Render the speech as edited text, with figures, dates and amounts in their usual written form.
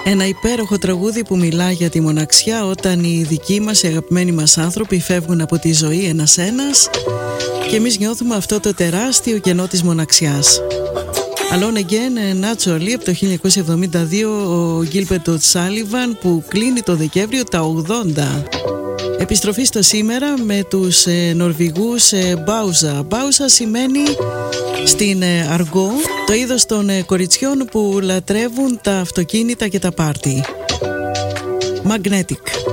Ένα υπέροχο τραγούδι που μιλά για τη μοναξιά όταν οι δικοί μας, οι αγαπημένοι μας άνθρωποι φεύγουν από τη ζωή ένας-ένας και εμείς νιώθουμε αυτό το τεράστιο κενό της μοναξιάς. Alone Again, Naturally, από το 1972, ο Gilbert O'Sullivan, που κλείνει το Δεκέμβριο τα 80. Επιστροφή στο σήμερα με τους Νορβηγούς Μπάουζα. Μπάουζα σημαίνει στην αργό το είδος των κοριτσιών που λατρεύουν τα αυτοκίνητα και τα πάρτι. Magnetic.